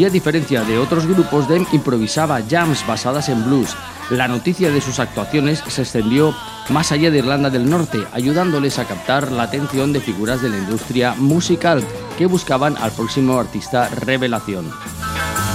y, a diferencia de otros grupos, Them improvisaba jams basadas en blues. La noticia de sus actuaciones se extendió más allá de Irlanda del Norte, ayudándoles a captar la atención de figuras de la industria musical que buscaban al próximo artista revelación.